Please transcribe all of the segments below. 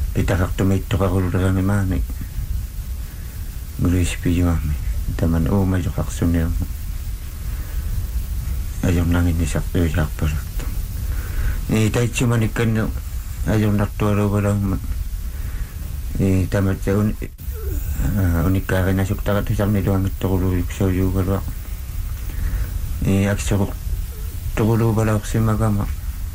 pitaqartumiittoqarullerami maani nguluispijuami taman uumajoqarsuneerma ajornanginnisartuisaarpalattu taitsumanikkannu ajornartualuuvalamma tamatsa unikkaarinaasuktaratuisarniluangittoquluujuksaujuugalua aksoruq toquluuvalaorsimagama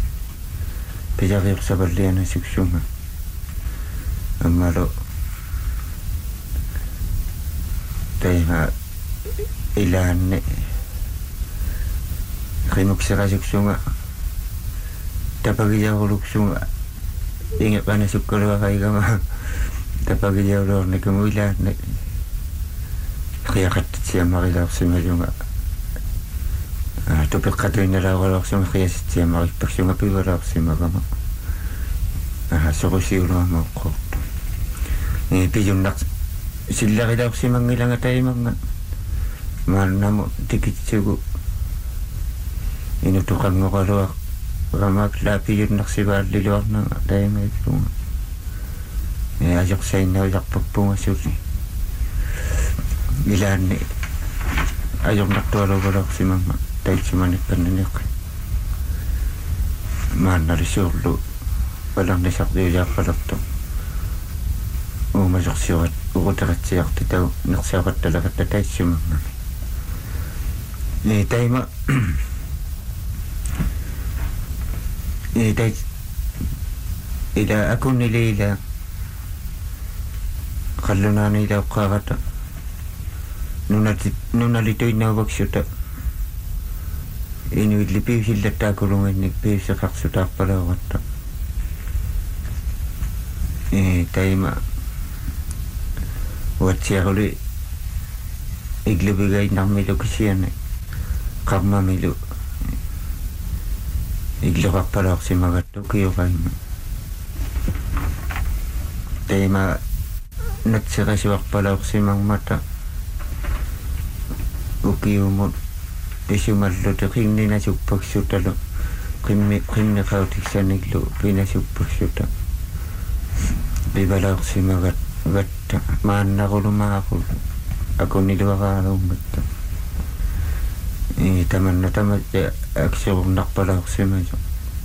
pisariorsavallianasuksunga ammalo taiha ilaanne qimuksirasuksunga tapagijaaruluksunga ingeqanasukkaluaqaigama tapagijauluornikungu ilaanne qiaqattatsiamarilaorsimalunga tupiqqatuinnalaarulaorsunga qiasitsiamarikpaksunga pivalaorsimagama soqusiuluamaoqqortu pijunnaq sillarilaorsimangilanga taimanga maannamu tikitsugu inutuqangoqaluaq ramak la pijunnaqsivaalliluarnanga taimaipunga ajorsainnaujaqpappunga suli ilaanni ajornartualuugalorsimanga taitsumanikkannineqqi maannarisuurlu palarnisartuijaarpalertu uumasorsiurat urutaqatsiartitau nersiaqattalaqatta taitsumanga taima tait ila akunilila qallunaanila uqqaaqata nunalituinnauvaksuta inuilli piusillattaakulungannik piuseqarsutaarpalaoratta taima watsiaruli iglubigainarmilu kisiane qarmamilu igluqarpalaorsimagattu kiuqaima taima natsirasuarpalaorsimangmata ukiumut isumalluti qinninasuppaksutalu qimmiqautiksaniglu pinasuppaksutalu pivalaorsimagat gatta maannaqulumaaqulu akuniluaqaaluungatta tamanna tamatsa aksurunarpalaorsimasu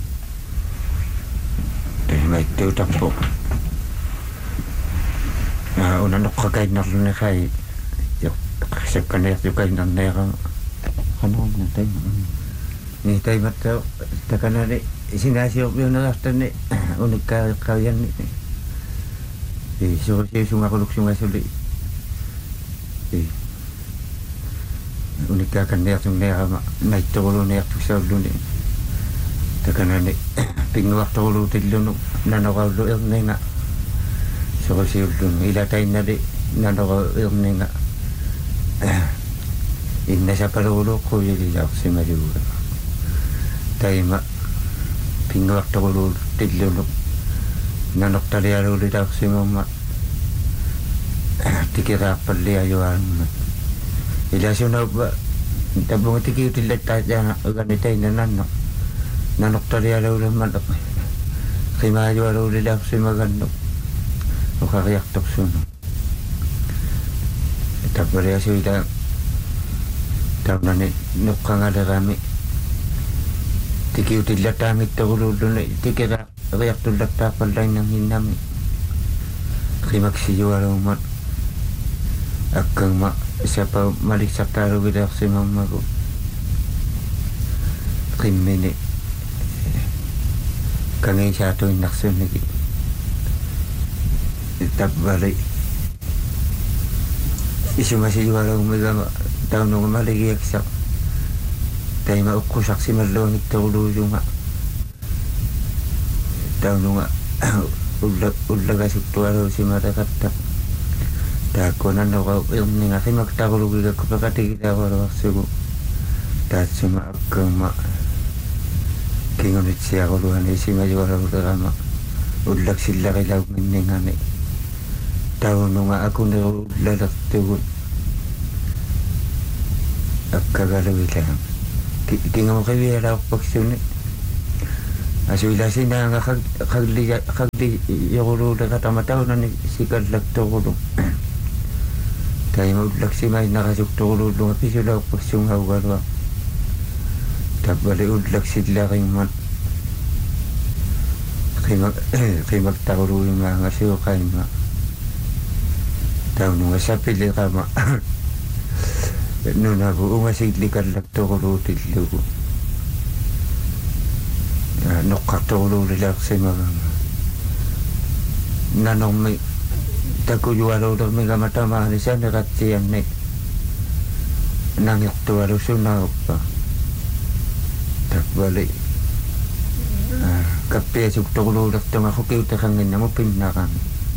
maittuutarpu unanoqqakainnarluniqai sakkaneertukainnarneerama qanoorna taima taimatta takanani sinaasiorpiunerartanni unikkaaqavianni surusiusungaquluksungasuli unikkaaqanneertunneerama naittoquluneertuksaulluni takanani pinguartoqulutillunu nanoqaullu erninga surusiullunu ilatainnali nanoqaernninga innasapaluguluuqquyililaorsimaluuga taima pinguartoqulutillunu nanortalialuulilaorsimumma tikiraarpalliajuaalumma ilasunaupa tapunga tikiutillattaataana uganitainananno nanortalialuulimman qimaajualuulilaorsimagannu uqariartoqsunu tappaliasuita taunani nuqqangalerami tikiutillattaamittaquluulluni tikiraariartullattaarpallainnerninnami qimaksijualummat akkangma sapa maliksartaalugileersimammagu qimmini kangisaatuinnarsunnigi tappali isumasijualugmigama taununga maligiaksaq taima uqqusaqsimalluangittoruluujunga taununga ullagasuttualuusimataqatta taakkunannoqa irninga qimaktaqulugigakkupeqatigilaaquluarsugu taatsuma akkangma kingunitsiaquluani isimajualalulerama ullaksillarilaugminningani taununga akunirullalertugut akkagaluilaam kingamuqivialaorpaksuni Asuila sina nga khagli yogulu da katamataw na sikal lagtogulu. Tayo maglaksima nakasuktogulu lunga pisula pagsunga ugalwa. Tabali udlak sila man. Kimak tagulu yung mga siukay ma. Tayo nung asapili ka ma. Nung nabuong asiglikal lagtogulu tilugo. Nokatolo relax mga nanong may takujualo daw may kamatama ni siya nakatsiyan ni nangyaktualo sunaw pa takbali kape suktolo daw tama ko kiw takangin na mo pinakan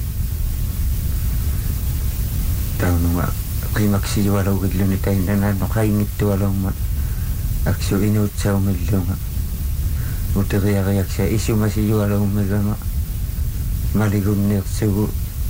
tao nunga kay maksijualo gidlo ni tayo na nanokay ngitualo man akso inut sa umidlo nga Utiriyak siya isu masih jual umegama maligun nek segu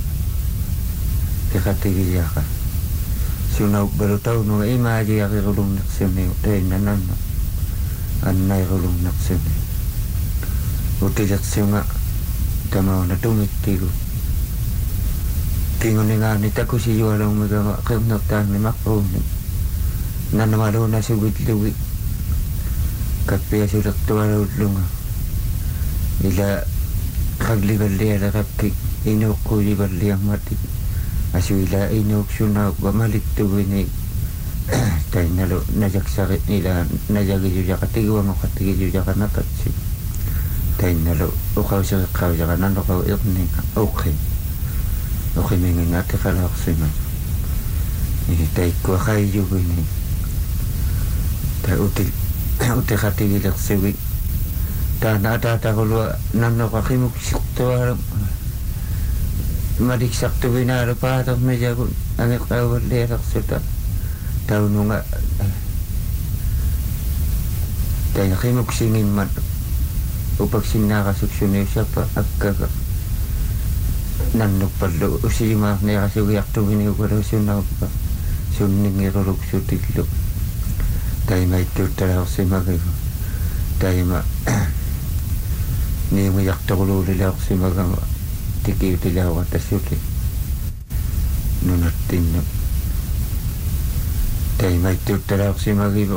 dekati jaka sunau baru tahu no ima aja ya kulung nak sini deh nanan annai kulung nak sini utiriyak siya tamau na tumit tigo tingon nga ni taku si jual umegama kaya tan ni makro ni nanamalo na si witliwi Kape sudah tua lunga. Ila kagli bali ada kapi inok kuli bali yang mati. Asu ila inok sunau bamalik tu ini. Tai nalo najak sakit ila najak juga katiga mau katiga juga kan apa sih. Tai nalo ukau sakit kau jangan nando kau ini. Oke. Oke mengingat kalau sih mas. Ini tai kau kai juga ini. Tai util Uti khati gilak siwi Tana ata kulu Nano kakimuk sikto Madik sakto binaro patak meja kun Angik awal lerak suta Tau nunga Tanya kimuk singin man Upag sinaka suksuni siapa Agkaga Nano palo Usimak na kasi wiyak to biniguro Sunaw pa Suning irulog sutiklo Tayo may tutalaw si Magayo. Tayo ni mo yaktulo lilaw si Magayo. Tikiw tilaw at asyuti. Nunatin na. Tayo may tutalaw si Magayo.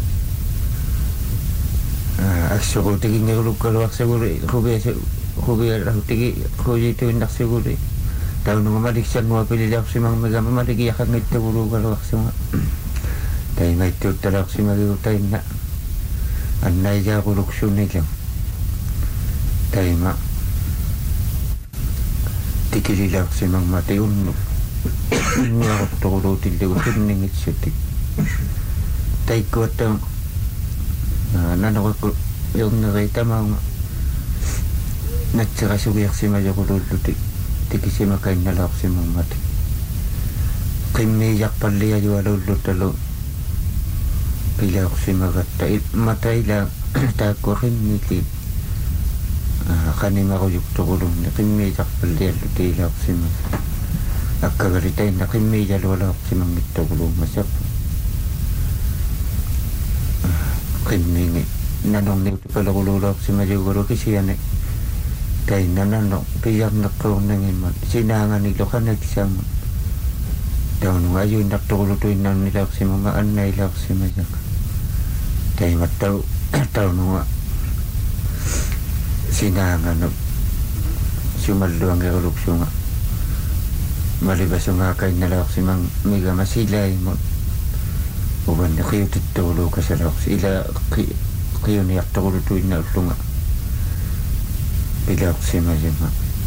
Akso ko tiki nilulog kalawak siguro. Kubi alaw tiki. Kubi ito yung naksiguro. Tayo nung maliksan mo apililaw si Magayo. Maligiyakan ito ulog kalawak si Magayo. Tayo may tutalak si Magigutay na anay ja kuluksyon nila tayo tikililak si Mang Matiun niya kutukurutin liwa ningit siya tayo ko ito nanakot yung nakita mga natsakasugiyak si Magigutay tiki si Makain nalak si Mang Mati kimiyak paliya yung alulutalo Pila ko si matay lang tako kiniti kanima ko yung tukulong na kimidyak palya lutila ko si agkagaritay na kimidya wala ko si mangit tukulong masap kimini nanong nito pala kulula ko si majuguro kasi yan tayo nananong piyak nakawang nangiman sinangan nilo ka nagsama daw nung ayo naktukulutuin na nila ko si mga anay lang ko si majak Tayo matao nung sinangan sumaldo ang karulukso nga malibas nga kayo nalak si Mang Miga masilay mo uban na kayo titulo ka sa lak sila kayo niyak takulutuin na ulo nga pilak si Majima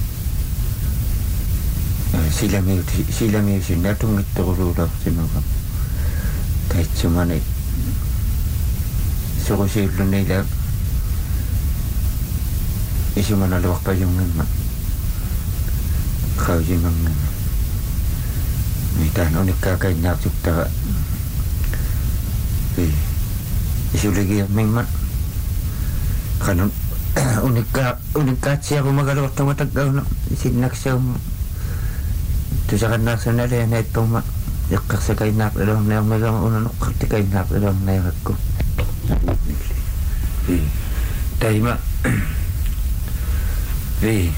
sila may sinatong itukulurak si Mga kahit sumanay So ko siya nila isu manalawak pa yung naman kau yung naman may tanaw ni kakay naksukta isu lagi may mat kanon unika siya kumagalawak na matagaw na sinak siya ito sa kanak sa nalaya na itong yakak sa kay nak alam na yung may unanok kakti kay nak alam na yung ko Tayo vi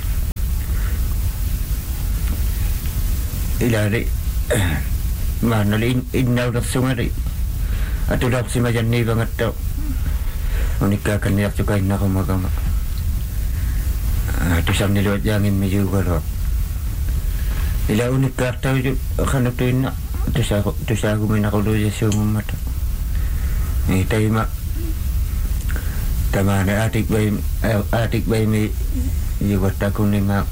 ilari manali innaulersungali atulaqsimajanni vangatta unikkakan yartukainnaqumakama tusamniluat jangin miyugalo ila unikkaartaju khanutuinna tusaguminaqulujassuummata taima tamana atik bay mi yugattakunninga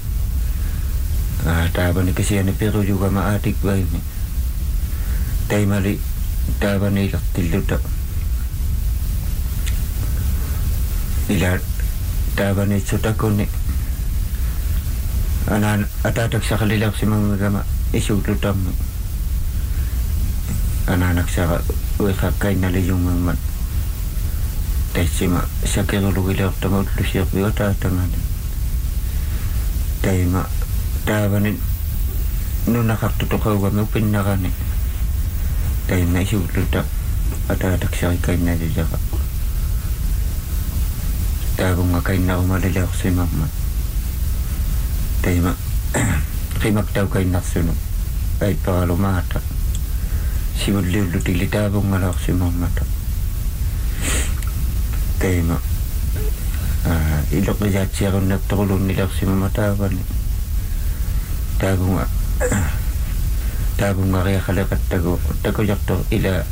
taabani kisiani piru juga ma atik bay mi taimali taabani ilartilluta ila taabani sutakunni anan atatak sakalilaw si mamagama isuglutammi ananak sa uikakay na liyong mga taisima sakirulugilaw tamutlusyak biwata tangani taima tabanin nung nakaktutukaw kami pinakani taima isugluta atatak sakikay na liyaka tabong nga kay na umalilaw si mama taima kimaktaw kay naksunod ay pakalumata siwudliw lutilitabong malak si mamata taima ilok na jat siya kung nagtulong nila si mamataban tabong nga kaya kalakat tago jakto ila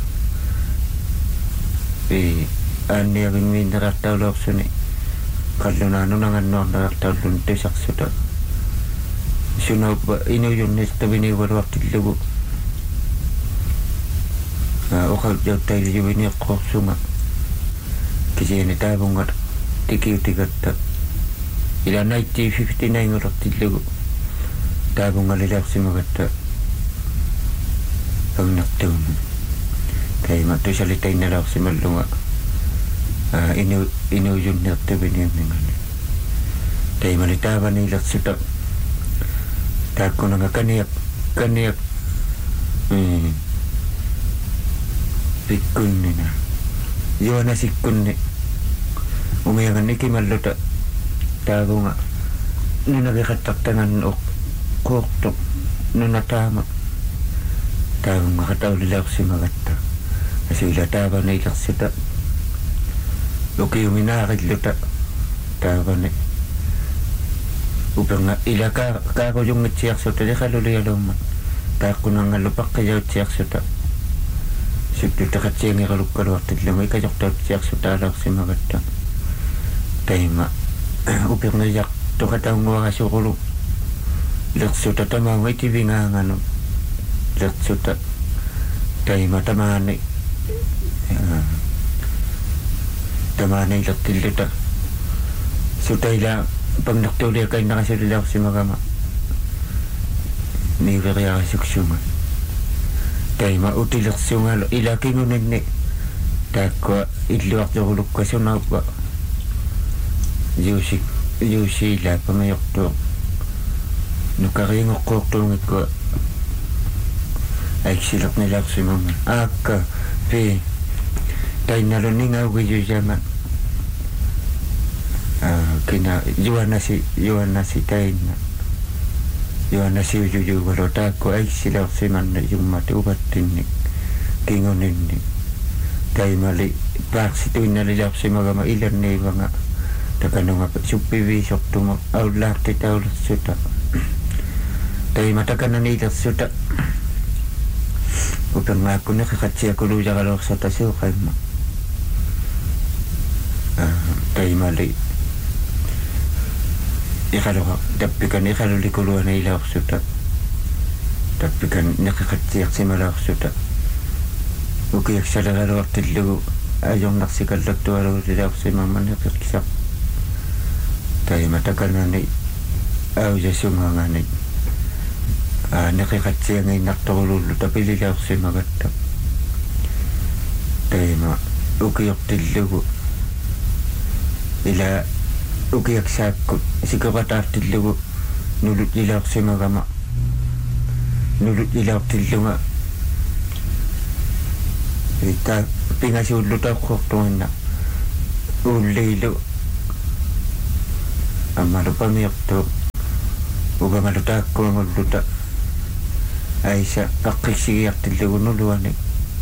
ani aking may naraktaw lak suni kalunano nangan naraktaw lunti saksuta sunaw ba inuyun nista biniwalwak tilugo okal jaw tayo jubini ako sunga kasi yan itabong nga tikiw-tigat ila 1959 orak tilugo tabong nga lilak si magata pag naktum kaya matusalitay na lang si malunga inuyun nista biniwalwak kaya manitaban na ilak sita tako na nga kaniyak sikkunni na yuwana sikkunni umayangan ni kimalota tago nga nung nagkakataktangan o koktok nung natama tago nga katawlilak si magata kasi ilataba na ilak sita uki uminakit luta tago na upang nga ilaka kako yung ngitsiyak suta di kaluliyalong tako na nga lupak kayaw tsiyak suta sikluta katsiyang ikalukkalwak tidlamay kajokta tsiyak suta alak si magata taima upang nga yak to katawang waka sukulong lak suta tamangay tibingangan lak suta taima tamanay lak tiluta suta ila pag naktuloy kayo nakasalilaw si magama ni kaya kasuksuma tayo mautilak sunga ilaki ngunin ni tako iluwak na hulog ka sunag ba yusi la pamayok to nukaringok ko tungit ko ay silak nilak si mama aka pi tayo naluning away yu jaman kina yuwana si tayo na yuwana si ujuju walota ko ay sila si man na yung matubat tinik kingunin ni tayo mali pak si tuwin na lilap si magama ilan na iba nga takano nga supiwisok tumag awlak ti tawlat suta tayo matakan na nilat suta upang nga ako nakakatsiya ko luja kalawak sa tasyo kay ma tayo mali ikalawa dapikan ikalulikuluan na ilawak suta dapikan nakakatsiyak si malawak suta ukiyak sa lakalawak tidlugo ayong naksikalak tuwalaw dilawak si mama nakaksak tayo matagal na ni aw jasuma nga ni nakakatsiyak ngay naktululu tapi dilawak si magata tayo ukiyak tidlugo ila ukiyak sakot sikapatar tidlugo nulut ilawak si magama nulut ilawak tidlugo ita pingasudlo ta koktongan na ulilo Amalu pamirto ugamalu taakkuangulluta aisa paqqisigiartillugunuluani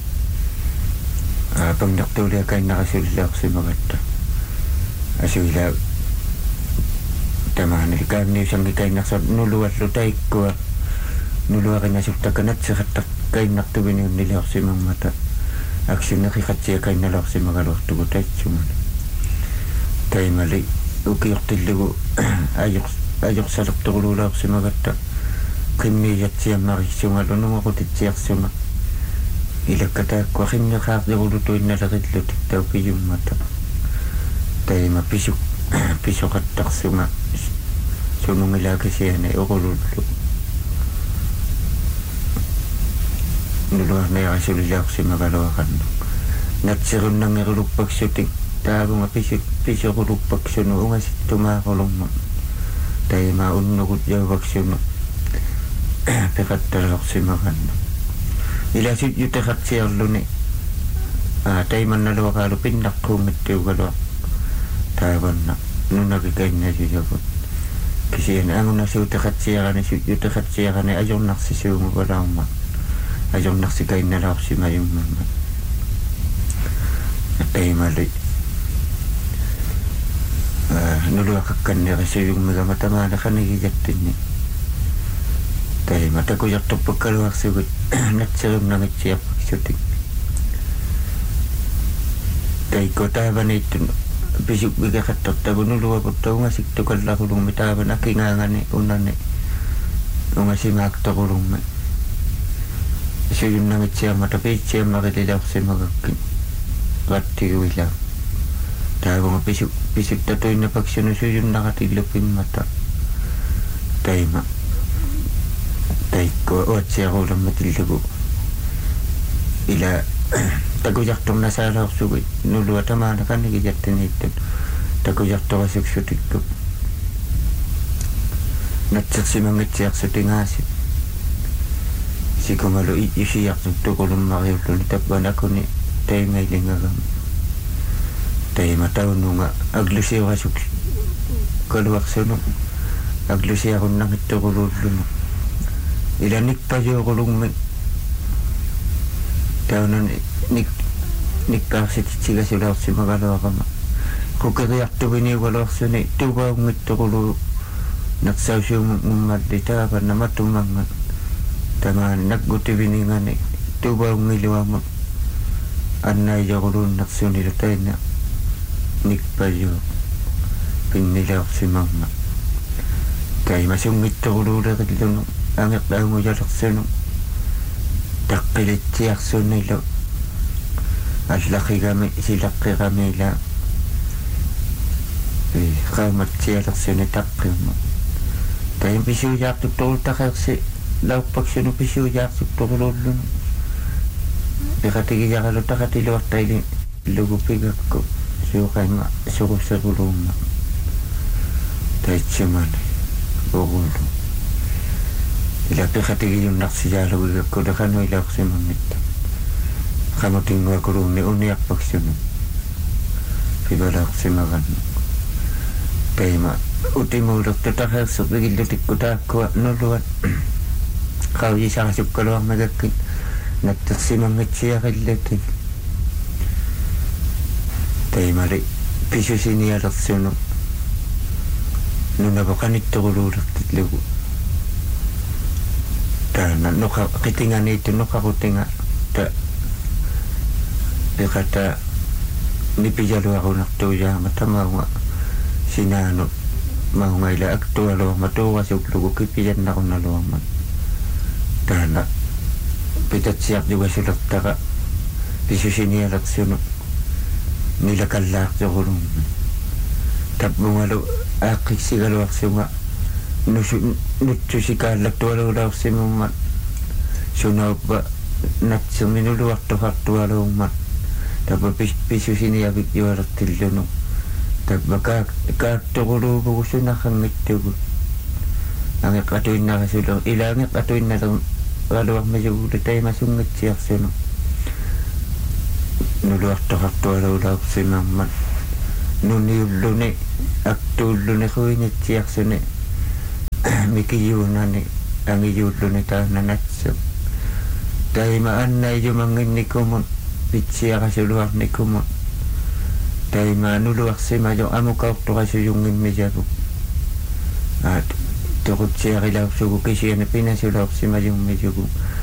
pangnertuulia kainarasulilaaqsimagatta asuila tamaani kaanniusangi kainnarsor nuluallu taikkua nuluarinasuktakanatseqattaq kainartuviniunniliorsimangmata aksunneqiqatsia kainnaluorsimagaluartugu taitsumani taimali ukiortillugu ajorsalertoruluulaorsimagatta qimmiijatsiammarissungalunungoqutitsiarsunga ilakkataakku qimmiqaarlurulutuinnalerillutik taupijummata taima pisoqattarsunga sunungilaakisiani uqulullu nuluarneerasulilaorsimagaluaqannu natsirunnangeruluppaksutik taavunga pisoquluppaksunu ungasittumaaqulumma taima unnugut jauvaksunu peqattalorsimagannu ilasut yuteqatsiarluni taimannaluaqaalu pinnaqquungittiugaluaq taavanna nunakikainnasusaput kisiani angunasuuteqatsiarani yuteqatsiarani ajornarsisuunguvalaumma ajornarsikainnalaorsimayummamma taimali nuluaqakkannerisusugmiga tamaanaqanigijattinni taima takujartorpakkaluarsugut natserinnangitsiarpaksutik taikko taavaniittun pisukvigeqattortagu nuluaputta ungasiktukallarulungmi taavan akingaangani unani ungasimaaktorulungmi suyunnangitsiarmata piitsiammarililaorsimagakkin qattiguila taavunga pisuttatuinnapaksunu suyunnaqatillupimmata taima taikko uatsiaruulammatillugu ila takujartornasaalaorsugut nulua tamaanaqanigijattinniittut takujartorasuksutikku natsersimangitsiarsutingaasi sikumalu isuiartuttuqulummariulluni tappanakuni taimailingagam taima taununga aglusiurasuk kaluarsunu aglusiarunnangittuquluullunu ila nikpajuuqulungmi taunan nikkaarsitsigasulaorsimagaluaqama kukeriartuviniugaluarsuni tuvaungittuqulu naqsausiungummalli taapanna matumanga tamaani nakgutiviniingani tuvaungiluama annaijoquluunnersunila taina nikpajuu pinnilaorsimamma taima sungittoquluulerillunu angeqlaungujalerсunu taqqilitsiarsunnilu allaqigami silaqqigamiila qaamatsialersuni taqqiumma taim pisuujaartuttorultaqeersi lauppaksunu pisuujaartuttoruluullunu piqatigijaqalu taqatiluartaili lugupigakku suuqaima suruseruluumma taitsumani uqulu ila piqatigiyunnarsijaalaguigakku laqanu ilaorsimammitta qamutinguakulunni uniarpaksunu pibalaorsimagannu taima utimuulortutaqeersu pigillutikku taakkua nuluat qaujisaqasukkaluarmagakkin nattersimangitsiaqillutin taimali pisusinialersunu nunavoqanittoruluulertitlugu taana nuqa qitinganiittu nuqaqutinga ta piqata nipijaluaqunartuujaama tamaunga sinaanu maunga ila aktualuarma tuuqasuklugu kipijannaqunaluarma taana pitatsiarjugasulertaqa pisusinialersunu nilakallaartorulummi tappungalu aaqqisigaluarsunga nutsusikaallattualuulaorsimummat sunauppa natserminuluartoqartualuummat tappa pisusiniavitjualertillunu tappa kaattoruluupugu sunaqangittugu angeqqatuinnarasulu ila angeqqatuinnaluarmasugu taimasungitsiarsunu nuluartoqartualuulaorsimammat nuniulluni aktuulluni huingitsiarsuni mikiyuunani angiyuulluni taananatsuk taima anna ijumanginnikumun pitsiaqasuluarnikumun taima nuluarsimajo amukaortorasuyunngimmisaku toqutsiarilausugu kisiana pinasulaorsimajungmisugu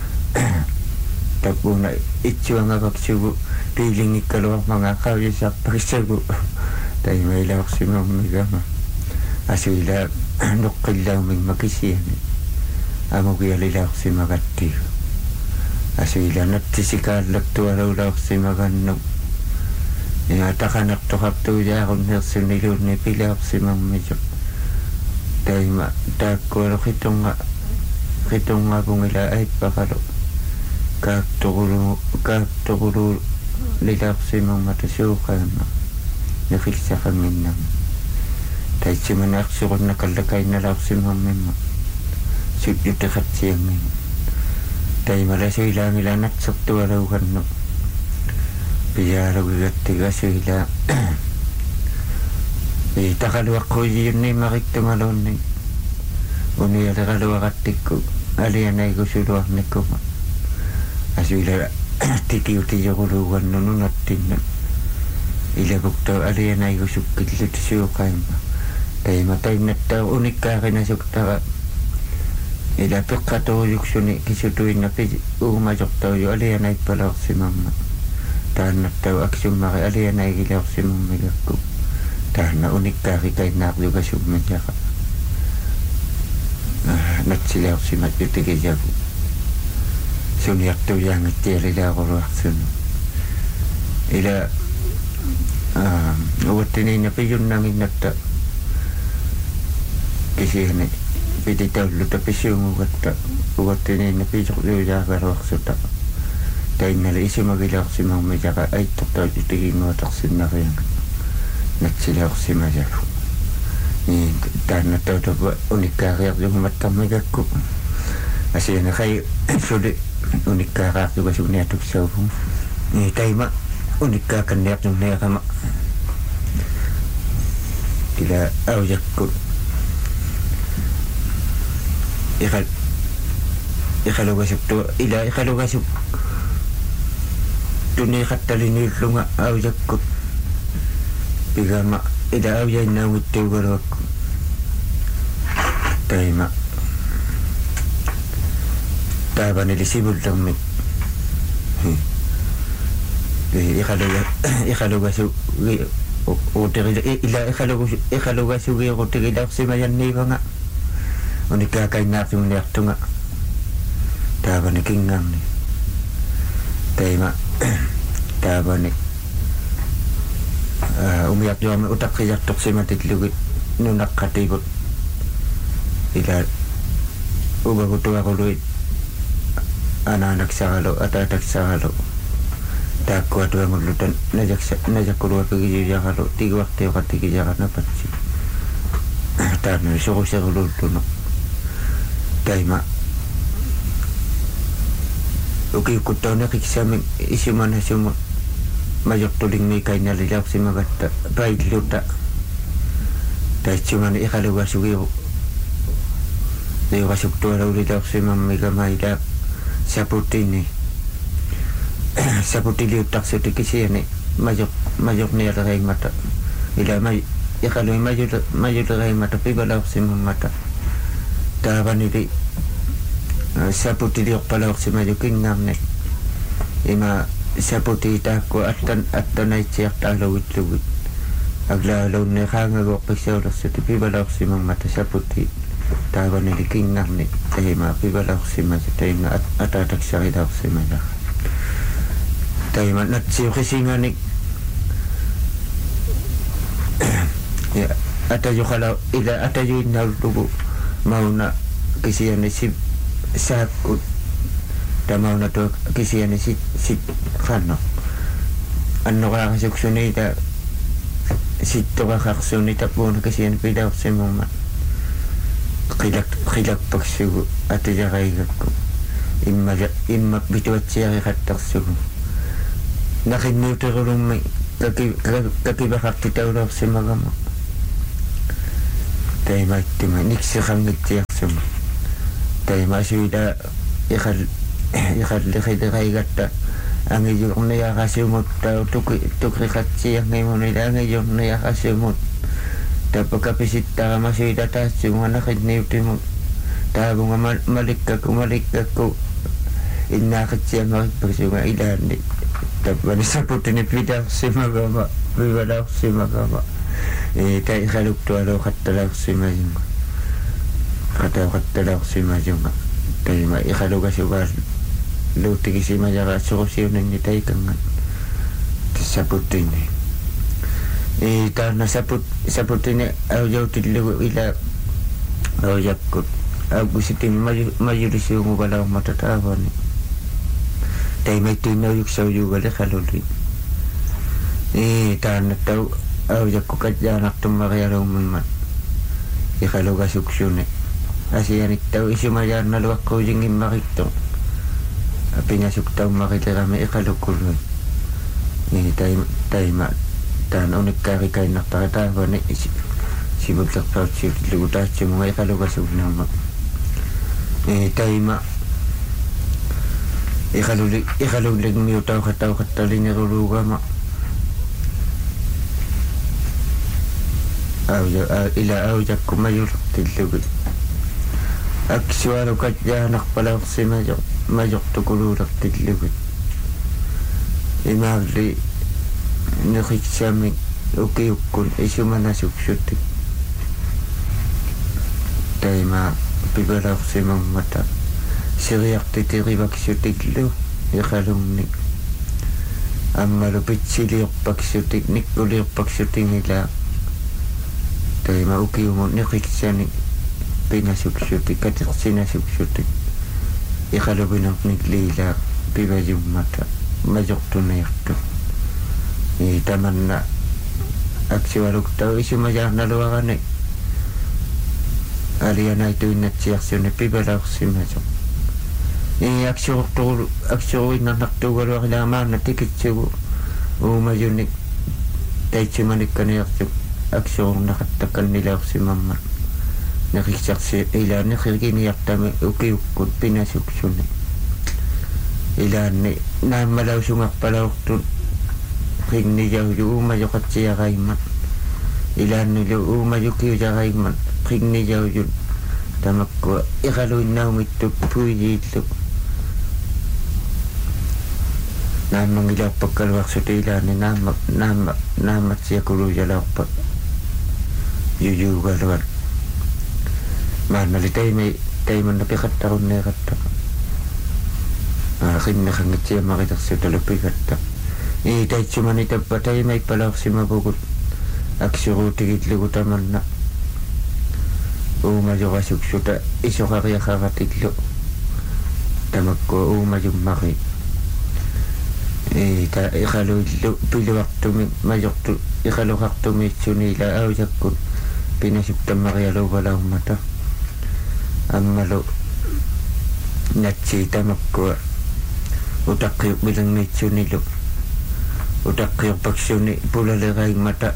tapuna itsuangavaksugu piilingikkaluarmangaqaujisarparissagu taima ilaorsimaummigama asuila nuqqillaumin makisiani amugialilaorsimagattigu asuila nattisikaallattualaulaorsimagannu ja taqanartoqartuujaarunnersuniluunni pilaorsimammisu taima taakkualu qitungapungila aippaqalu kaaktoqulu lilaorsimammata suuqaama niqilsaqanginnam taitsimana aqsuqunna kallakainalaorsimamimma sujjutiqatsiangin taimala suilaangila natsertualaugannu piyaalugigattiga suila taqaluaqquyiyunni maqittungaluunni unialaqaluaqattikku alianaigusuluarnikkuma asuila tikiutiyoquluugannu nunattinnu ilapukta alianaigusukkilut suuqaimma taima tainnatta unikkaaqinasuktaqa ila peqqatuuyuksuni kisutuinna uumajortauju alianaippalaorsimamma taannattau aksummaqi alianaigilaorsimammigakku taanna unikkaaqikainnaaqlugasummitaqa natsilaorsimatjutigisaku suniartujaangittialilaaqoruarsunu ila uwattiniinna piyunnanginnatta kisiani pititaulluta pisiungugatta uwattiniinna piisorluujaaqaruarsuta tainnala isumagilaorsimaumisaqa aittortaujutiginguatarsinnarianga natsilaorsimasalu taannattautupa unikkaariarlugumattarmigakku asianaqai suli unikkaaraarlugasuniatuksaugu taima unikkaaqanniarlunniaqama ila aujakku iqalugasuktu ila iqalugasuk tuniiqattaliniullunga aujakkut pigama ila aujainnaanguttuugaluakku taima taavanilisivullammik iqalugasuk ila iqalugasugiiqutigilaorsimayanniivanga unikkaakainnaarlunniartunga taavani kingaamni taima taavani umiarluami utaqqiyartorsimatillugit nunaqqatibut ila uvagutuaqului anaanaksaqalu ataataksaqalu taakkuatuangullutan najakkuluapigijujaqalu tiguartioqattigijaqanapatsi taanni suquserulullunu taima ukiukkuttauneqiksami isumanasumu majortulingmiikainalilaorsimagatta pailluta taitsumani iqalugasugiu liuqasuktualaulilaorsimammigamailaaq saputini saputiliuttarsutikisiani majornialereimmata ila iqalui majulereimmata pivalaorsimammata taavanili saputiliorpalaorsimaju kingaamnik ima saputi taakku attanaitsiartaalugitlugut aglaalunneqaangaguorpissaulersuti pivalaorsimammata saputi taavanili kingaarnik taima pivalaorsimaju taima ataataksarilaorsimaja taima natsiuqisinganik ya atajuqala ila atayuinnaullugu mauna kisiani saakut tamauna to kisiani sit qanno annoqaaqasuksunita sittoqaqarsuunita puuna kisiani pilaorsimumma qilakpaksugu atujaqaigakku imma pituatsiariqattarsugu naqinnuuterulummi kakibaqartitaulorsimagama taimaittima niksiqanngittiarsuma taimasuila iqalliqiliqaigatta angijurniaqasumut tukriqatsiangimunila angijurniaqasumut tapakapisittaqamasuila taassumuanaqitniutimut taavunga malikkaku innaaqitsiamarippaksunga ilaanni tappanisaputini pidarsimagama vivalarsimagama taiqaluktualoqattalaarsimajunga qatauqattalaarsimajunga taima iqalukasugaal luuttikisimajaraatsorosiunanni taikangan tassaputini taana saputini aujautillugu ila aujakkut aukusitimi majulisuunguvalaummata taavani taimaittuinnaujuksaujugale qaluli taannattau aujakku kajjaanartummarialuumimmat iqalugasuksuni asianittau isumajaarnaluaqqujingimmaritto apingasuktaummarilirami iqalukkului taima taan unikkaarikainnartaritaavani simullerpautsillugu taatsumunga iqalugasugnama taima iqalulligmiutauqattauqattaliniruruugama ila aujakku majullertillugi aksualu kajjaanarpalaersimajoq majortukuluulertillugut imaalli niqiksamik ukiukkun isumanasuksutik taima pipalaersimammata siriartitirivaksutiklu iqalunnik ammalu pitsiliorpaksutik nikkuliorpaksutingila taima ukiumun niqiksani pinasuksutik katirsinasuksutik iqalupinarnikliila pivajummata majortuneertu tamanna aksualuktau isumajaarnaluarani alianaituinnatsiarsuni pipalaersimajoq aksuruinnarnartuugaluarilaamaanna tikitsugu uumajunnik taitsumanikkaneertuk aksururnaqattakannilaersimammat neqiksarsi ilaanni qirginiartami ukiukkut pinasuksuni ilaanni naammalausungarpalaortut qignijauju uumajoqatsiaqaimmat ilaannilu uumajukiujaqaimmat qignijauju tamakkua iqaluinnaungittut puijiilluk naammangilaarpakkaluarsuti ilaanni naammatsiakuluujalaarpak yujuugaluat maannali taimanna piqattarunneeqattaqa qinneqangitsiammaritersutaluppigatta taitsumani tappa taimaippalaersimapugut aksuruutigillugu tamanna uumajorasuksuta isoqariaqaratillu tamakkua uumajummari iqaluillu piluartumi majortu iqaluqartumiitsuni ila aujakkut pinasuktammarialuuvalaummata ammalu natsi tamakkua utaqqiuq bilangniitsunilu utaqqiorpaksuni pulaleraingmata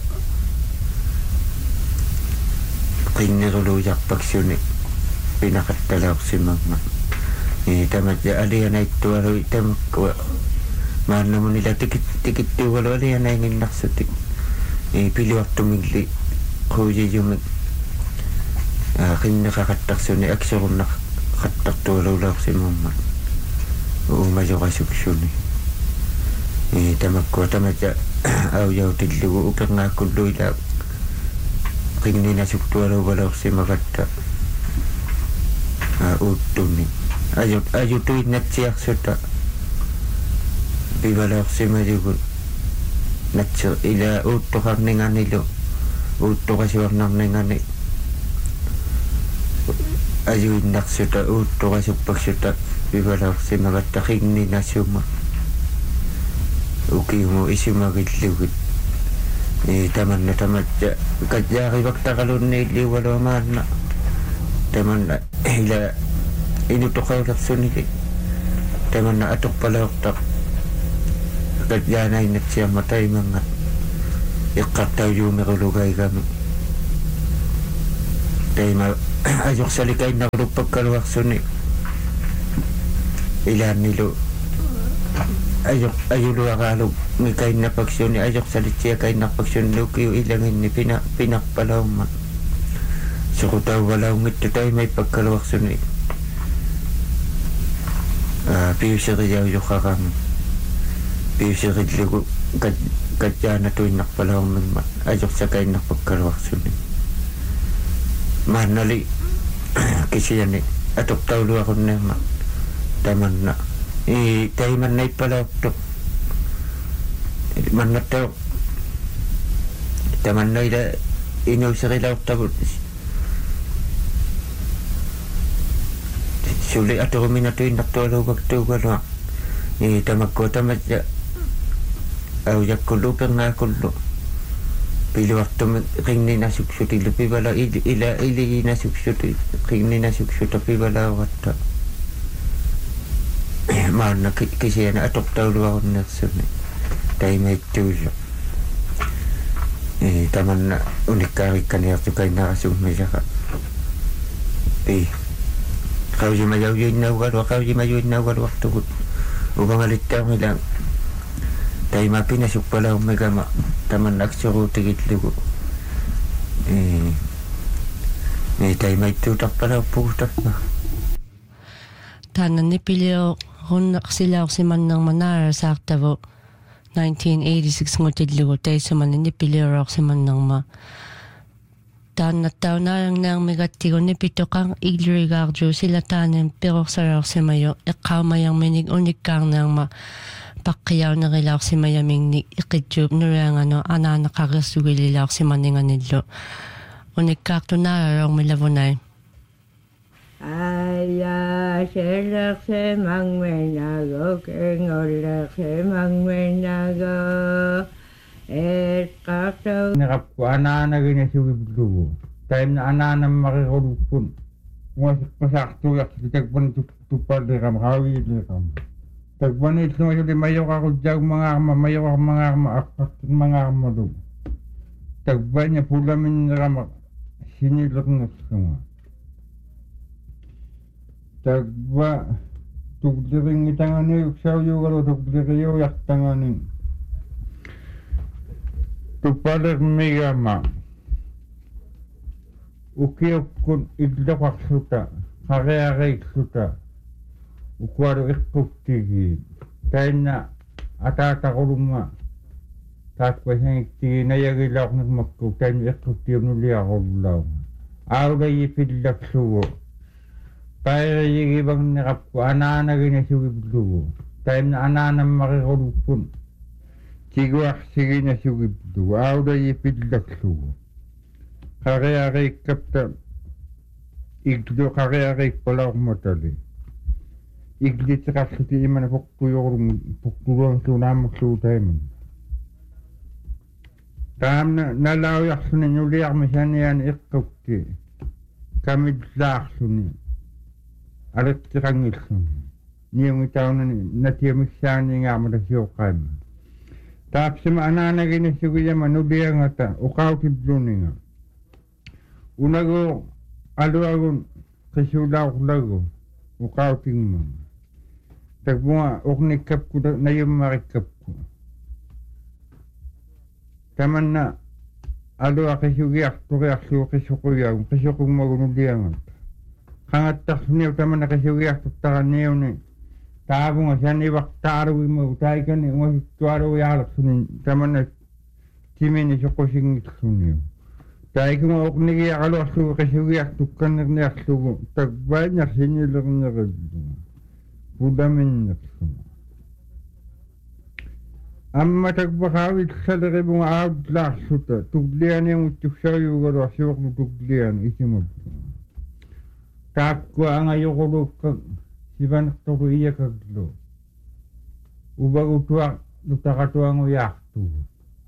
qinneruluujarpaksuni pinaqattalaorsimagma tamatja alianaittualui tamakkua maannamunila tikittuugalu alianainginnarsutik piluartumilli quujijumik qinneqaqattarsuni aksurunnaqattartualuulaorsimamma uumajorasuksuni tamakkua tamatja aujautillugu uperngaakulluila qinninasuktualuuvalorsimagatta uuttunni ajutuinnatsiarsuta pivalorsimajugut natsi ila uuttoqarninganilu uuttoqasuarnarningani ajuinnarsuta uuttoqasuppakssuta pivalorsimagatta qinninasuma ukiumu isumagillugit tamanna tamatja kajjaarivaqtaqalunniilliuvaluamaanna tamanna ila inutoqaulersunili tamanna atoqpalaortaq kajjaanainnatsiamma taimangat iqqartau yuumiqulugai kami taima ajoqsalikay naqlupakkaluaqsuni ilaannilu ayuluaqaalu ngikainnapaksuni ajoqsalitsiakainarpaksunni ukiu ilanginni pinaqpalaumma suqutauwalaungittu taimaipakkaluaqsuni piuseriaujuqaqami piuserillugu katjaanatuinnarpalaumimma ajoqsakainnarpakkaluaqsuni maannali kisiani atoqtauluaqunneerma tamanna taimannaippalaaqtuq mannattau tamanna ila inuuserilaortavut suli atoruminatuinnartualuugaktuugalua tamakku tamatja aujakkullu pernaakullu piluartum rinninasuksutillu pivala ila iliinasuksuti rinninasuksuta pivalaawatta maanna kisiana atoqtauluarunnersuni taimaittuullu tamanna unikkaarikkaniartukainnaarasummisaqa qausimayaujuinnaugaluartugut uvangalittaamila taima pinasuppalaummigama tamanna aksuruutigillugu taimaittuutarpalauppugutarpa taananni pilio runnaqsilaorsimannarmanaara saartavu 1986 ngutillugu taissumanni piliororsimannarma taannattaunaarangnaarmigattigunni pitoqang ilrigaarju silataanen perorsariorsimayo eqqaumayarminik unikkaarnaarma paqqiyaunerilaorsimayamingni iqitjuup nuriangano anaanaqarrissugililaorsimanninganillu unikkaartunaararormilavunai Ayasherlaksemangmenago kengolaksemangmenago eqqartau neqapku anaanaginasugiplugu taimna anaanammaqiquluppun uasiqqasaartuujartitakpan tuppalliqam qaawiiliqam takpani illumasuli mayoqarutjaagmangaarma aqqartutmangaarmalu takpanya pulaminnerama sinilernersunga takpa tuqliringitangani uksauyugalu tuqliriujartangani tuppaliqmigama ukiukkun illoqarsuta qareariiksuta ukuaru iqquktigii tainna ataataqulunga taakkuasangiktigii nayagilaornermakku tainna iqquktiumnuliaqullau aulayi pillaksugu pairayigivagneqapku anaanaginasugiplugu tainna anaanammaqiquluppun tiguarsiginasugiplugu aulayi pillaksugu qareariikkapta iglu qareariippalaormatali iglitseqarluti imana poqquyuruunsuunaammakluutaiman taamna nalaujarluni nuliarmisaniani iqqukti kamillaarluni alittiqangilluni niungitaunani natiamissaaniingaarmatasiuqqaima taapsima anaanaginasugiyama nuliangata uqautiluninga unagu aluagun qisuulaaqlagu uqautingma takpunga uqnikkapku nayummarikkapku tamanna alua qisugiarturiarluu qisuquyagun qisuqugmagunuliangat qangattarniu tamanna qisugiartuttaqanniuni taavunga sanivartaalugimagu taikani ungasittualugiaalersuni tamanna timini soqusingilluniu taikunga uqnigiaqaluarlugu qisugiartukkannerniarlugu takvainarsinnilernerillu pudaminnersuma amma takvaqaavitsalerimunga aavutlaarsuta tuklianianguttuksariugaluarsiuqlu tukliani isimappu taakkua angayoqulukka sivanertoru iyakaglu uvagutua lutaqatuanguyaartugu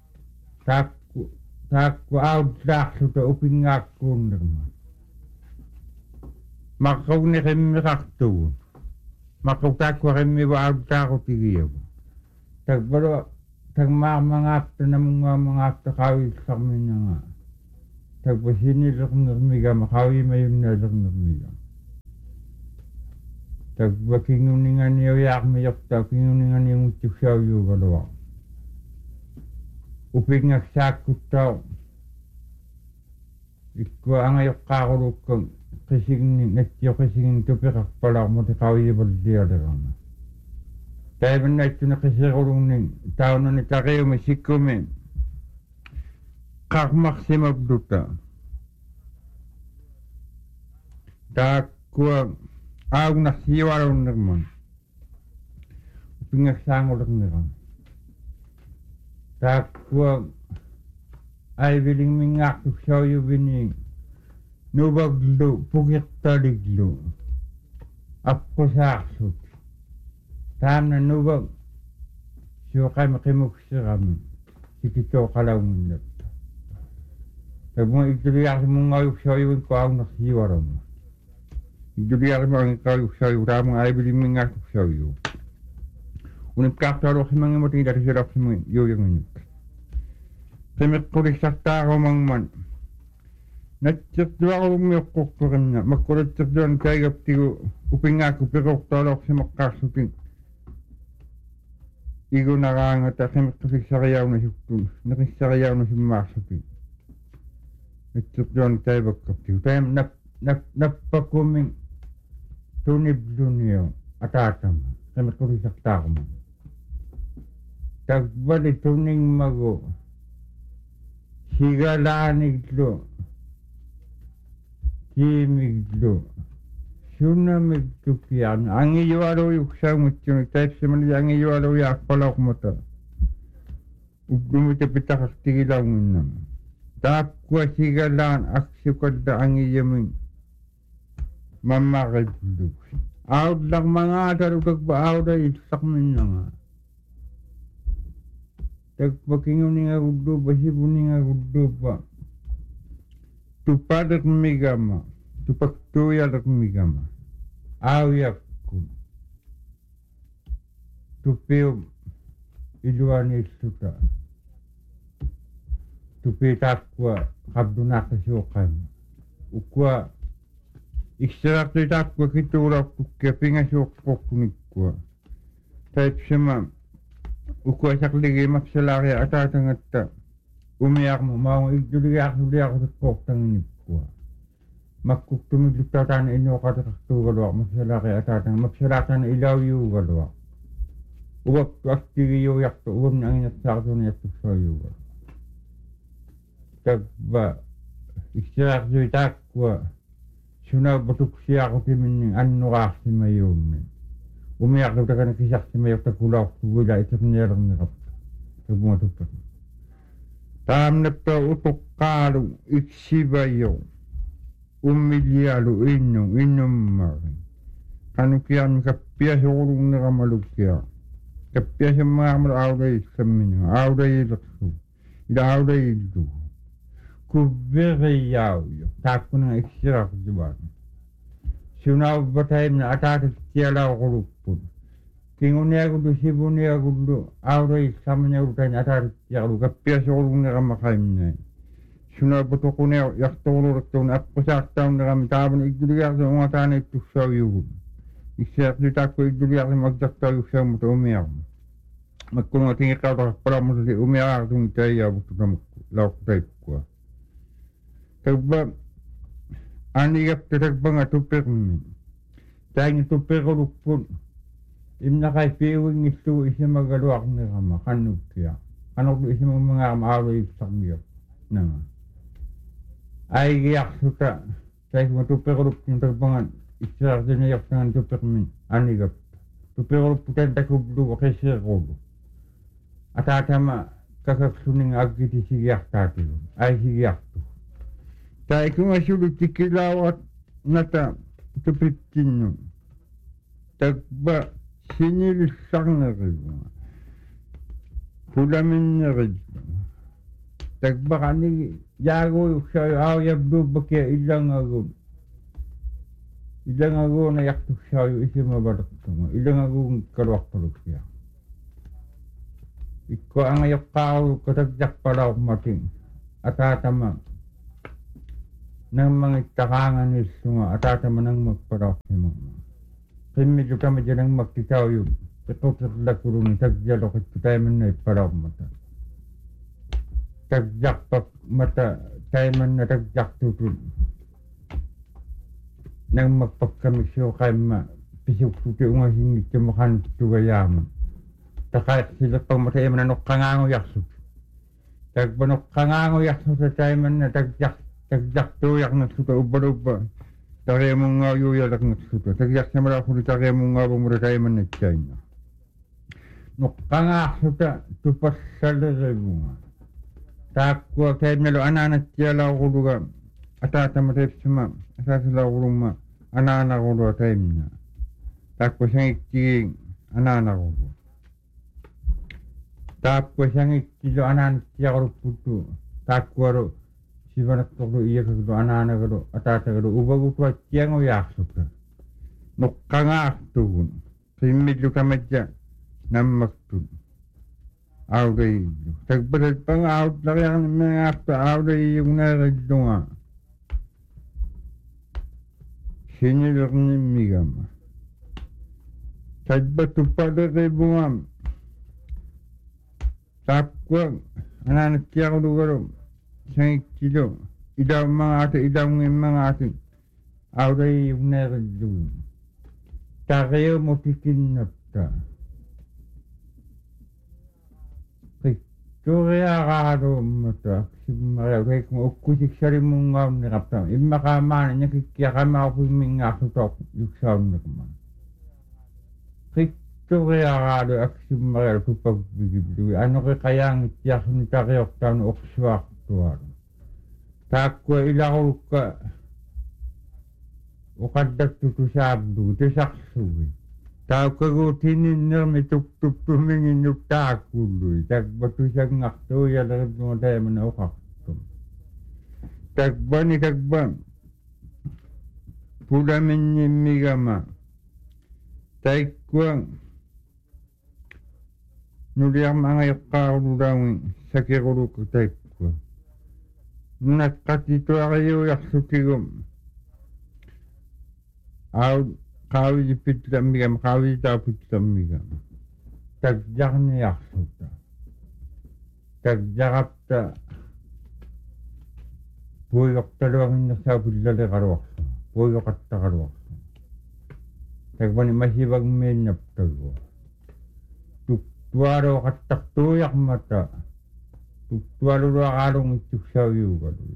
taakku aavutlaarsuta upingaakkuunnerma maqqaugneqimmiqartugu maqqautaakkuaqimmivu aavutlaaqutigiyagu takvalo tagmamangap na mangap kawis kami na nga. Tagpasinilak nagmiga makawi mayon na nagmiga. Tagpakinguningan niyo yak miyok tagpakinguningan niyo utik siya yung galawa. Uping nagsakot tao. Ikaw ang ayok kakulok kang kasing tupikak pala mo ti kawi baldiya darama. Tayo na ito na kasikulong ng tao na nitakayo masikumin. Kakmaksim abduta. Takuang aw nasiwaraw naman. Uping nagsangolak naman. Takuang ay biling mingak siya yung bining nubaglo, pukit taliglo. Apo sa aksot. Tam na nubag. Siya kay makimuk siya kami. Sikito kalaw mo. Pag mga ituloyak mo ngayok siya yung ko ang nasiwaraw mo. Ituloyak mo ang ngayok siya yung tamang ay biling mingak siya yung. Unip kaktaro si mga mating dari sirap si mga yung inyok. Semik kulik sakta ako mangman. Natsakdwa ako umiyokok ko kanya. Magkulit sakdwa ang kaya tigo uping ako pikok talok si makasuping. Igo nakangat at semik kulik sakayaw na sukun. Nakisakayaw na si makasuping. Natsakdwa ang kaya bakap tigo. Tayo napakuming tuniblo niyo at atam. Semik kulik sakta ako man. Tagbali tuning mago. Sigalaniglo, kimiglo, sunamigtukian. Ang iyualo yung siyang mutsyon, kahit simali ang iyualo yung akpalaw kumata. Ugdumita pitakaktigilaw mo naman. Tapwa sigalan, aksukad na ang iyamin. Mamakaglo. Out lang mga tarutag ba out ay isak mo na nga. Tagpakingunin nga gudo ba, sibunin nga gudo ba. Tupadak migama, tupaktuyadak migama. Awiyak ko. Tupiyo iluan isuta. Tupitak kwa kabdunak kasyukan. Ukwa iksarak tuitak kwa kiturak kukya pingasyuk kukunik kwa. Kahit siya ukwa sakligi maksalaki atatangat ta. Umiyak mo, maong igduliyak sa kok tanginip ko. Magkuktumiglik tatan inyo katakaktugalwa, maksalaki atatang, maksalaki na ilaw yung galwa. Uwak aktigi yung yakto, uwak na ang inatsakto na yakto sa yung galwa. Tagba, iksarak yung itakwa, sunag batuk siya ako timin ng anukak si mayon. Umiyak daw taga nakisak si mayok tagkulak tugula ito nirang nirap. Tagbunga tupak. Tam na pa utok kalo iksibayo. Umilyalo inyong maring. Kanukiyan kapya sa kulong nakamalukya. Kapya sa mga malawday sa minyo. Awday ilakso. Ilawday ilo. Kubiriyaw yo. Tako na iksirak diba. Sunaw batay na atatak tiyala kulukpun. Kingunia kudu sibunia kudu auray samanya urutan atatak tiyala kapya sa kulong nakamakaim na. Sunaw batukunia yaktolo rakton at pasaktaw na kami taban igduliyak sa mga tanay tuksaw yun. Iksiyak ditak ko igduliyak sa magdaktaw yung siyang muto umiyak. Magkulong ating ikaw takapala mo sa umiyak itong kaya buto na lauk type ko. Tagba anigap tatagbang atupir mo. Tayong atupir ko lukpun. Imnakay piwing ito isa magaluak na kama. Kanog kaya. Kanog isa mga maaway sa kamiyak. Nga. Ay giyak suta. Tayong atupir ko lukpun tagbangan. Isar din nayak sa atupir mo. Anigap. Atupir ko lukpun takublo kasi ko. At atama kakaksuning agiti sigiyak tatilo. Ay sigiyak to. Tayo kung asulot tikilawat nata tupitin nyo. Tagba sinilisak na rin. Pulamin na rin. Tagba kani yago siya awayab lubakya ilang ago. Ilang ago na yakto siya yung isi mabarak. Ilang ago kalwak palok siya. Iko ang ayokao katagyak pala mating. Atatama. Nang mga itakangan isunga. Atatama nang magparok si mama. Kimidyo kami dyan ang magkitaw yun. Itotot lakurong tagyalo kitay man na iparok mata. Tagyak pak mata. Tayo man na tagyak tutun. Nang magpagkamisyo kay ma. Pisok suti unga hingit makan tugayaman. Takay sila pang matay man na kangango yaksut. Tagbanok kangango yaksut sa tayo man na tagyak tuyak na suta uba-uba. Takay mong nga yuyalak na suta. Tagyak sa malakuli takay mong nga bumura tayo man na tayo na. Nok kanga suta tupas sa lagay mo nga. Takwa kayo nalo ananat tiyala ko luga. Atata matay sama. Atata la ko luma. Anana ko luga tayo na. Takwa siyang ikiking anana ko luga. Tapos yang ikilo anan siya ko puto. Takwaro sibanak to iya ko anana ko atata ko ubago to siya ngo yakso ka. Nokkanga aktun. Simidlo kamadya namaktun. Awday. Tagbalat pang out lang yang mga akta awday yung naradunga. Sinilok ni migama. Tagbato pa kay bungam. Tapos, anak siya ko lugar, isang kilo. Idaw mga atin, idaw ng mga atin. Awray yung naradun. Takayo mo tikin na ta. Kaya karo mo ta. Kaya kung ukusik siya rin mong ngaw na kapta. Imakaman niya kikya kami ako yung mga sutok yung sound na kaman. Kaya kado aksi maral ko pagbigibigay. Ano kaya ang tiyak ni takayok taon okswak tuwar. Takwa ilakaw ka. Ukadak tutusabdo. Tisaksuwi. Tao kagutinin na may tup-tup tumingin yung takuloy. Tagbatu siya ngakto. Yalagad mo tayo man ukakto. Tagba ni tagba. Pulamin niya migama. Taikwa. Nuliang mga yakaulawin sa kirulu ko type ko. Nakatito kayo yaksutigo. Kawi dipit lamigam, kawi dapit lamigam. Tagyak ni yaksuta. Tagyak ta. Puyok talawang nasabid lali karwaksa. Puyok at takarwaksa. Tagbani masibag menap tago. Tuwaro katak tuyak mata. Tuwaro akarong ituksaw yung gano'n.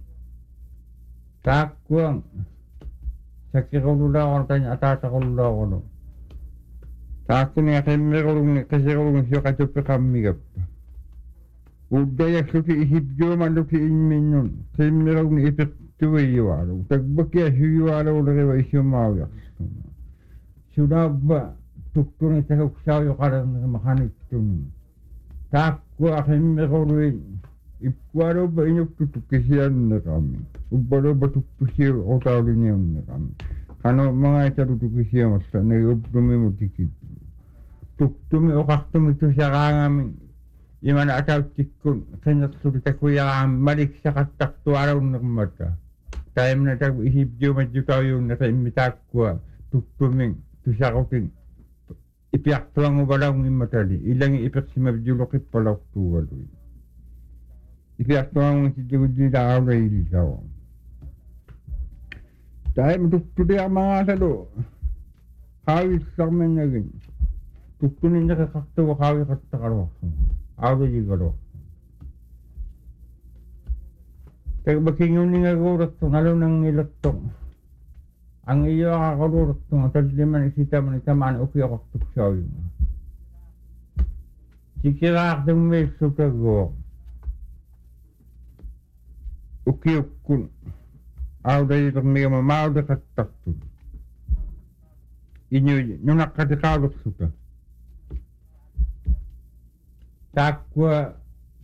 Takwang. Sakit ko lula ko tanya atata ko lula ko no. Takwa niya kasi kulong siya katupi kami gapa. Udaya suti ihibyo man luti inmin nun. Kasi meron ni ipik tuwi yuwaro. Tagbakya yuwaro lagi wa isyo mawiyak. Sunaba. Tukun ita uksaw yung karang makanik tun. Takwa akin meron ipwaro ba inyok tutukisiyan na kami. Uparo ba tutukisiyan o tawin niya na kami. Kano mga ita tutukisiyan mas na iubdumi mo tikit. Tuktumi o kaktumi ito siya kami. Iman ataw tikun. Kanya surita kuya kami. Malik siya kataktuaraw na mata. Tayo na tayo ihibyo madyo tayo na tayo mitakwa. Tuktuming. Tusya kautin. Ipiak tuang ubalang ng matali. Ilang ipiak si mabjulokit palak tuwaloy. Ipiak tuang si Judi daaw na iligaw. Dahil matuktuloy ang mga salo. Kawit sa kami naging. Tuktuloy na kakaktawa kawit katakarwak. Away igarok. Kaya bakingon ni nga gurat to. Ngalo nang nilatong. Ang iyo akakarurot ng taliman isita mo nitamaan uki ako tuksaw yun. Sikirak ng may sutago. Uki ukun. Aw dahi itong may mamaaw da katakto. Inyo nung nakatikalot suta. Takwa.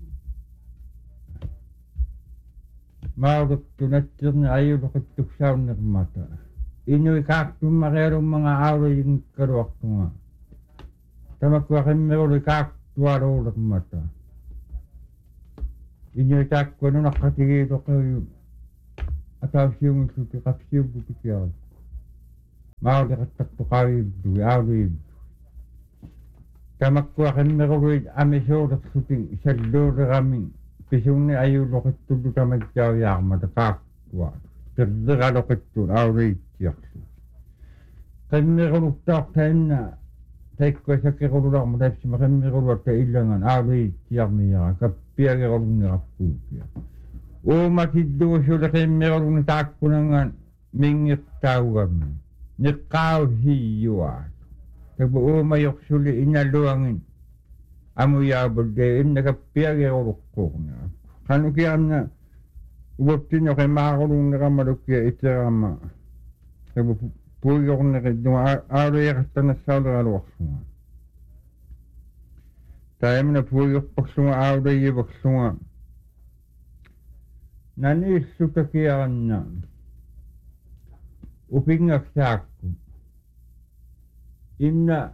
Maaw da tunatir na ayaw da katuksaw ng mata. Inyo ikaktum makerong mga araw yung karuak ko nga. Tamakwa kami meron ikak tuaruudak mata. Inyo takko no nakatigito kayo. Ataw siyong suti kapsiyong butikiyaw. Mao dikatakto kayo ibdu, awdo ibdu. Kamakwa kan meruid amisodak suting isaddo kami. Pisung ni ayu lokit tudu tamadyaw yakma dakakwa. Terdeka lokit tudu, awdo ibdu. Kan meruluk tak tayo na. Taikko sa kirulak mo tayo siya kan merulak tayo ilangan. Awdo ibdu miya. Kapia kirulak niya kapupia. O makiddo siya kayo merulak na takko nangan. Mingit tao kami. Nikaw hiyuan. Tagbo mayok suli inaluangin. Amo yabod de nakapiyag ako ko na. Kanu kaya na ubapti nyo kay makulong na kamalok kaya itirama. Tagbo puyo ko na kay dunga aro yakasta na salo alwak sunga. Tayo na puyo paksunga aro yibak sunga. Nanisu ka kaya na. Upingak sa ako. Inna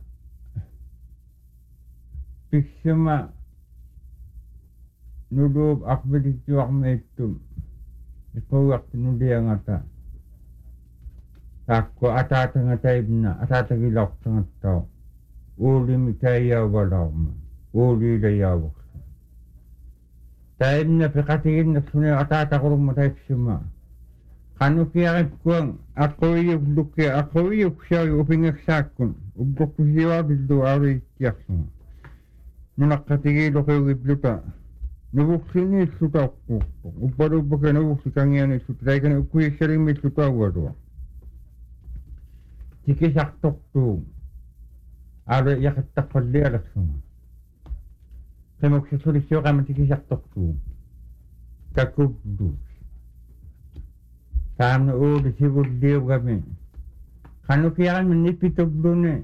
piksama nudup akbeditu akmetum ikawak nudia ngata takko atata ngata ibna atata gilok ngata uli mitaya walama uli dayawak taibna pikatigin naksunya atata kurung mata piksama kanu kiyakip kuang ako iyuk duke ako iyuk siya upingak sakun ubok siya bildo ari kiyaksun nunakatigilo kayo ibluta nubuksini suta ko uparo baka nubuksikangyan suta tayo ka na ukuy siya rin may suta wado tikisak tokto ari yakatakpali alaksun kaya magsasuli siya kaya matikisak tokto kakubdo Kami udah sibuk dia kami. Kanu kaya menipitog doon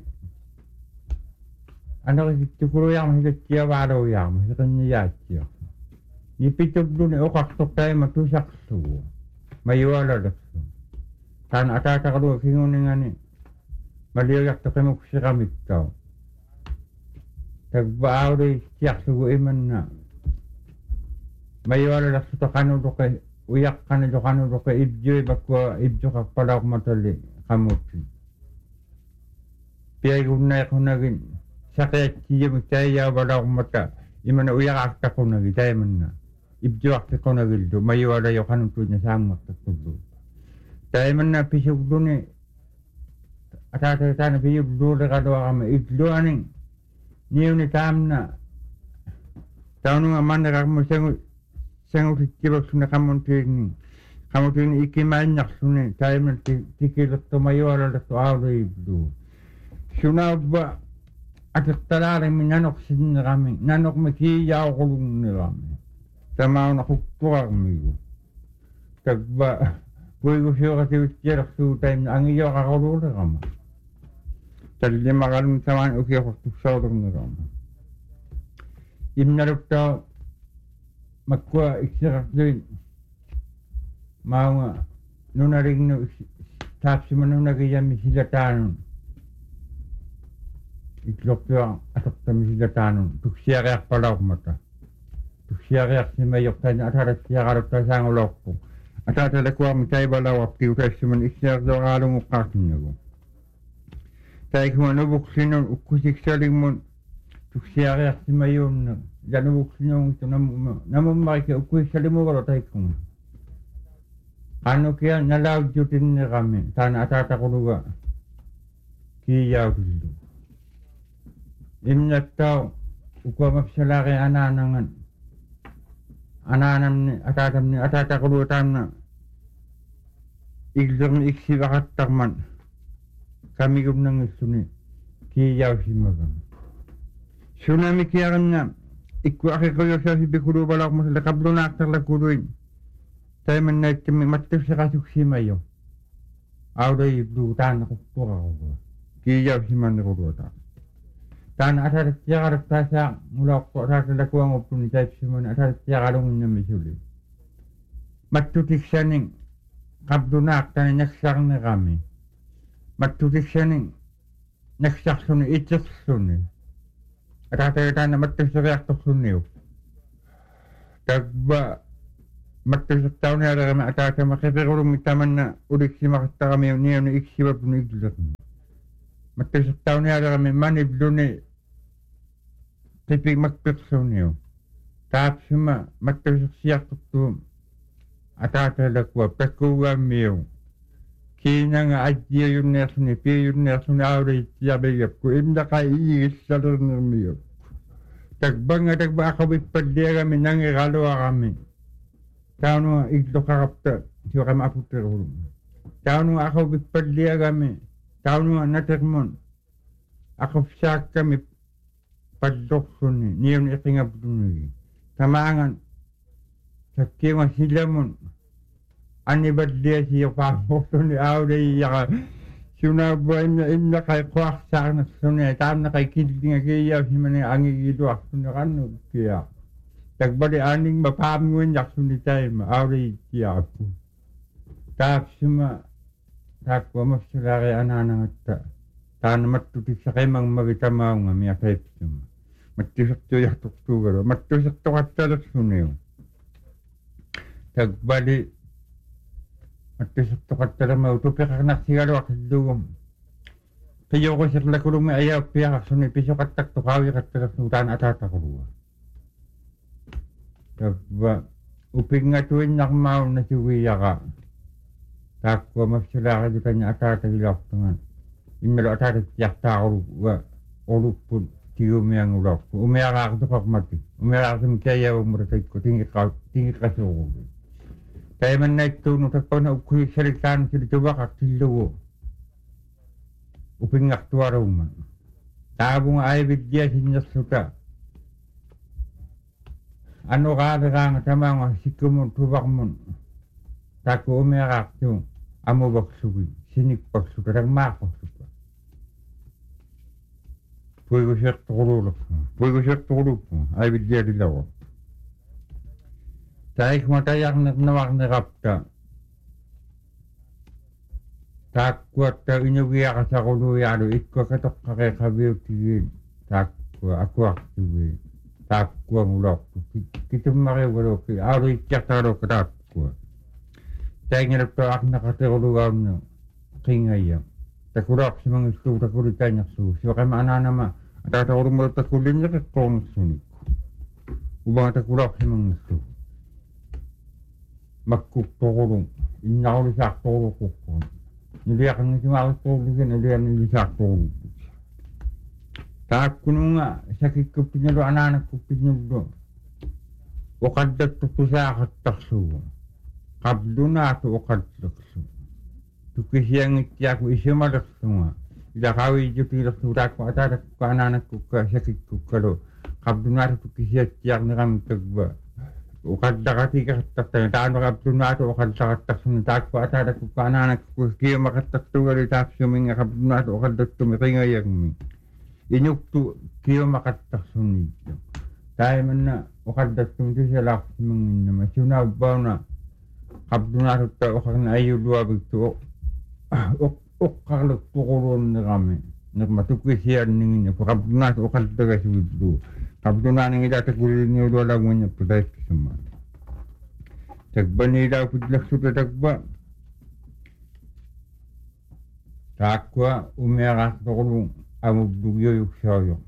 Ano kasi tukuro yang masih kecil baru yang masih kenya kecil. Nipitog doon o kaktok tayo matusak so. Mayuala dakso. Kan atata kalau kingunin nga ni. Maliyak to kayo magsikamit tao. Tagbaaw rin siyak sugo iman na. Mayuala dakso to kanu do kay uyak kana do kanu do kay ibjo bakwa ibjo ka pala ko matali kamuti. Piyay gunay ko nagin sakit kiyo magtaya wala ko mata. Iman uyak akta ko nagin tayo man na. Ibjo akta ko nagin do mayuala yo kanu to niya sama kaktubo. Tayo man na pisog do ni. Atata sana pisog do na kadwa kami iglo aning. Niyo ni tam na. Taon nga man na kakmo Sang utitibak suna kamuntin ikimanyak suna tayo man tikilak tumayo ala to awdo ibdo. Suna ba at talaring minanok sin na kami nanok makiyaw kulong na kami. Tamaw na kuktuwa kami. Tagba puwi ko siya kasi utiyalak su time na ang iyo kakulong na kami. Tali makalong saman ukiya kuktusaw na kami. Imnarap tao Makwa iksirak din. Mga nunaring no tapsi man nagayami sila tanon. Iklok yung atak kami sila tanon. Tuksiyariak pala ako mata. Tuksiyariak si mayok tayo atarat siya karap tayo sa ngulok ko. Atatat ako ang tayo balawap tiyo tayo si man iksirak daw kalong ukasin ako. Tayo kumanubok sinon ukusik saling mo. Tuksiyariak si mayon na. Jangan bukti yang itu nama mereka ukui selimu kalau taikung. Anu kia nalau jutin ni kami tanah atas aku juga kia dulu. Imnya tahu ukua mapselari anak-anak ni atas aku dua tanah. Ikhlas iksi bakat takman kami guna ngisuni kia simaga. Tsunami kia kena Iku akhir kaya siya si Bikudu balak mo sila kablo na aktar lakuduin. Tayo man na kami matip sa kasuk si Mayo. Awda iblu tan kukura ko. Kiyaw si man nakuduta. Tan asar siya karakta siya mula ko sa lakuang upun ni tayo si man asar siya kalungin na misuli. Matutik siya ning kablo na aktar na naksak na kami. Matutik siya ning naksak suni itik suni. Atata na mattasariak tuksunniu. Tagba mattasariak taon na kami atata makipirulong itaman na uliksi makatakami niyo na iksiwap na iglat. Mattasariak taon na kami maniblo ni tipig magpirsunniu. Tapsuma mattasariak siyak tuktum atata lakwa pekuwa miyo. Kina nga adya yun nesuni, piyo yun nesuni awray tiyabigap ko. Imda ka iigis sa rinir miyo. Tagba akawit padya kami, nangiraloa kami. Tao nung iglo kakapta, siya kami aputirulong. Tao nung akawit padya kami, tao nung natirmon. Akapsak kami, padloksuni, niyon itingabdungi. Tamangan, sa kiwa sila mon. Ani badliya siya papoto ni awday yaka. Sunabuhay na imna kay kuwak sa akin sunay. Tam na kay kilig nga kaya si manay angigiduak sunakan kaya. Tagbali aning mapamungan yak sunitay ma awday siya ako. Tapsuma takwa masalaki ananang at tana matutik sa kay mang magitamaw nga miya kay pisuma. Matusak to yak tuktugaro. Matusak to katalas sunayo. Tagbali Mattisok to katara mautupi kaknak sigaro akidugom. Piyo ko sirla kulong may ayaw piyak suni piso katak to kawi katara sutan atata kuruwa. Tagba uping nga tuwin nakmaw na siwiya ka. Takwa mafsila ka dito niya atata ilok tungan. Imelo atata tiyak ta kuruwa. Olupun tiyo miyang ulok. Umiyaka ako to kakmati. Umiyaka ako mikaya umurasit ko tingi kasuko. Kaya man na ito, nung tagpaw na ukuy salitaan sila tiwak at siluwo. Uping aktuaraw man. Tabong ay vidya sinyasuta. Ano ka nga tama nga sikumon tuwak mon. Tako umiyak ito, amo baksugi, sinik baksuga, nagmakasuga. Puwi ko siya tukulog mo. Ay vidya dilaw. Taik matayak nawak na kapta. Takwa ta inyugiya ka sa kuluyado, ikwa katok kakakabiw tigil. Takwa ako aktiwi. Takwa ngulok. Kitum makiwalo ki aro ityak taro ka takwa. Taik nga nagtawak na katikulugaw na kingayam. Takulak si mga istu, takulitan niya su. Siya kay maanana ma. At takulong mo takulin niya kakong sunik. Ubang takulak si mga istu. Magkukulong. Inakulusak tulukukon. Niliyak ang simakot tulukin, niliyak nilisak tulukukon. Takot ko nung nga, sakit ko pinalo, ananak ko pinalo. Wakadat to pusakat takso. Kabdo na ito wakadat takso. Tukisiyang itiyak ko isimalakso nga. Ilakawi ito tilaksurak ko, atatak ko ananak ko ka, sakit ko kalo. Kabdo na ito tukisiyang itiyak na kami tagba. Ukadakati katakta taano kabdo na ito ukadakatak sumitak ko at ko kananak ko kiyo makataktugal itap suming kabdo na ito ukadak tumitingayag mi. Inyuk tu kiyo makatak sumito. Tayo man na ukadak tumito siya lak sumingin naman. Sunabaw na kabdo na ito ukag na ayaw luwabig to. Ukakalak tukulon na kami. Nagmatukis siya ningin niya. Kabdo na ito ukadak sumito. Kabdo na nang itatagulin niyo doon mo niya patay kisama. Tagba nila pudlak suta tagba. Takwa umiyakas na kulong amugdugyo yung sayo.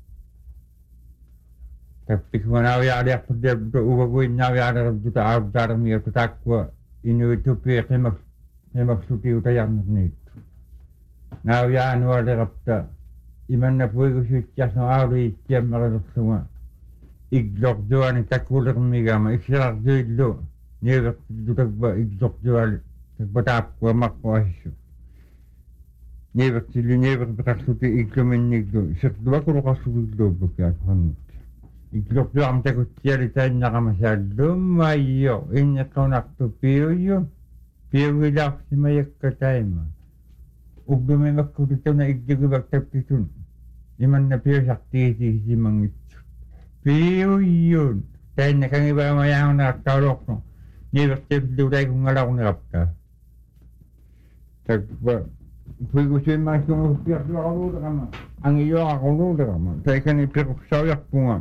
Tagpik manawi ariyak pudlak buta uwagoy nawi ariyak buta arab-darang niya takwa inuitupi kay magsuti utayak na nito. Nawi ano ariyak buta. Iman na puwi ko siya sa awri siya makaluksunga. Iglok doon ang takulang migama. Iksirak doon ilo. Nirap doon ba iglok doon. Tagbatap ko makwasyo. Nirap bakasuti iglomen niglo. Isak doon ko nakasuti doon bakya kanot. Iglok doon ang takot siya ritan na kamasyado. Mayo. Inyakaw naktupiyo yun. Piyo wilak si mayak katay ma. Ug may magkurito na igyagabag tapitun. Iman na piyo sakti si mangit. Piyo yun. Tayo na kang iba mayang nakatarok no. Nibak tapitulay kung alaw na kapta. Tagba. Puwi ko siya mga sumupiyak doon ako ka ma. ang iyo ako lulama taikani piruksauyarpunga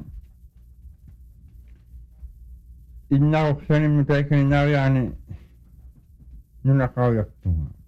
innaruksani taikani nariani nunakauyarpunga